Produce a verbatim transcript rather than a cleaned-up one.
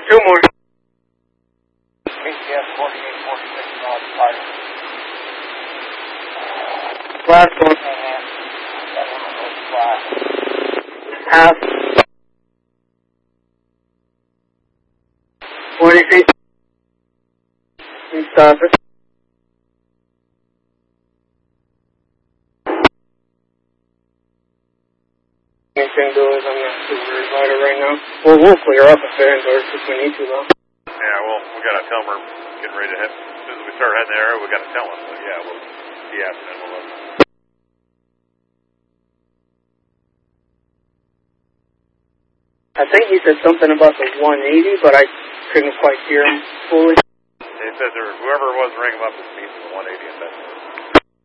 Two more. B C S forty-eight forty-six North Park. Last one. And that one was flat. Half. Twenty feet. And stop it. Anything to it, I'm not too worried about it right now. Well, we'll clear up if it indoors if we need to, though. Yeah, well, we gotta tell them we're getting ready to head. As soon as we start heading there, we gotta tell them. But yeah, we'll see after that. We'll let them. I think he said something about the one eighty, but I couldn't quite hear him fully. They said there, whoever it was ringing them up is meeting the one eighty in Bethlehem.